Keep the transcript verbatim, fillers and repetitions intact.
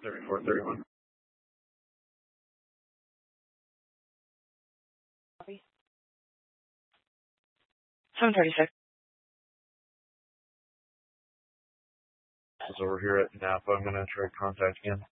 thirty-four thirty-one. seven thirty-six. This is over here at Napa. I'm going to try to contact again.